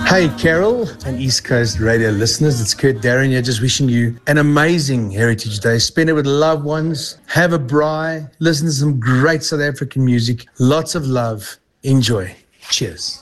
Hey, Carol and East Coast radio listeners, it's Kurt Darren here, just wishing you an amazing Heritage Day. Spend it with loved ones, have a braai, listen to some great South African music, lots of love. Enjoy. Cheers.